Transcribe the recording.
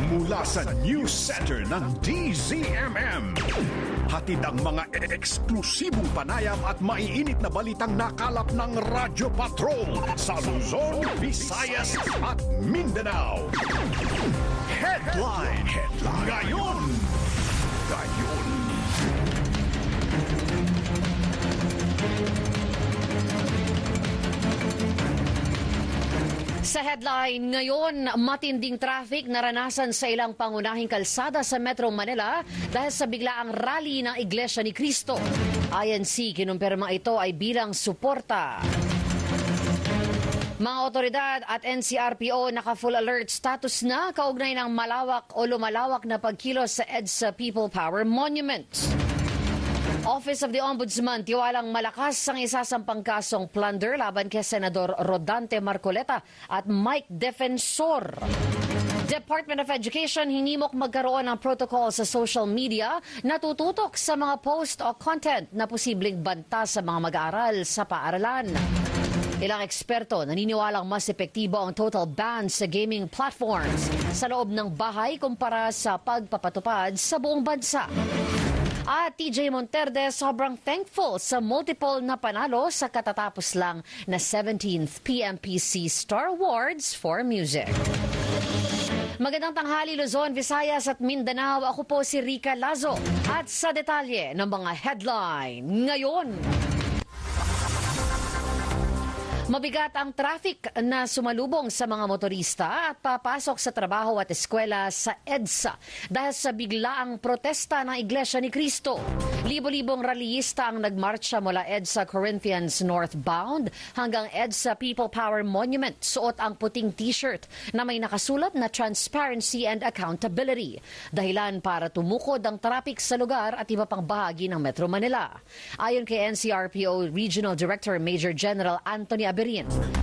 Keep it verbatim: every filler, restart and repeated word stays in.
Mula sa News Center ng D Z M M. Hatid ang mga eksklusibong panayam at maiinit na balitang nakalap ng Radyo Patrol sa Luzon, Visayas at Mindanao. Headline. Headline. Ngayon. Ngayon. Sa headline ngayon, matinding traffic naranasan sa ilang pangunahing kalsada sa Metro Manila dahil sa biglaang rally ng Iglesia ni Cristo. I N C kinumpirma ito ay bilang suporta. Mga otoridad at N C R P O naka-full alert status na kaugnay ng malawak o lumalawak na pagkilos sa EDSA People Power Monument. Office of the Ombudsman tiwalang malakas ang isasampang kasong plunder laban kay Senador Rodante Marcoleta at Mike Defensor. Department of Education hinimok magkaroon ng protocol sa social media na tututok sa mga post o content na posibleng banta sa mga mag-aaral sa paaralan. Ilang eksperto naniniwalang mas epektibo ang total ban sa gaming platforms sa loob ng bahay kumpara sa pagpapatupad sa buong bansa. At T J Monterde sobrang thankful sa multiple na panalo sa katatapos lang na seventeenth P M P C Star Awards for Music. Magandang tanghali Luzon, Visayas at Mindanao. Ako po si Rica Lazo at sa detalye ng mga headline ngayon. Mabigat ang traffic na sumalubong sa mga motorista at papasok sa trabaho at eskwela sa EDSA dahil sa biglaang protesta ng Iglesia ni Cristo. Libo-libong rallyista ang nagmarcha mula EDSA Corinthians northbound hanggang EDSA People Power Monument. Suot ang puting t-shirt na may nakasulat na Transparency and Accountability. Dahilan para tumukod ang traffic sa lugar at iba pang bahagi ng Metro Manila. Ayon kay N C R P O Regional Director Major General Anthony Aberin,